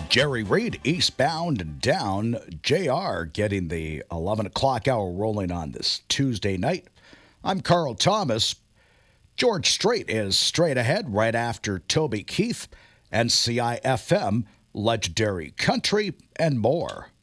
Jerry Reed, eastbound and down. JR getting the 11 o'clock hour rolling on this Tuesday night. I'm Carl Thomas. George Strait is straight ahead right after Toby Keith and CIFM, Legendary Country, and more.